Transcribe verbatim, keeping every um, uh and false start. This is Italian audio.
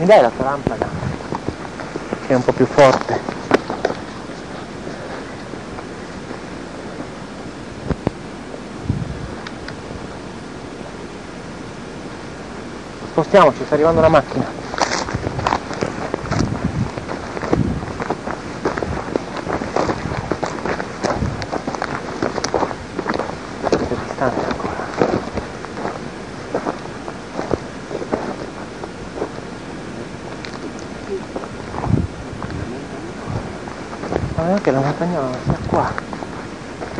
Mi dai la tua lampada? Che è un po' più forte. Spostiamoci, sta arrivando una macchina. È distante ancora. Ma non è che la montagnola sia qua.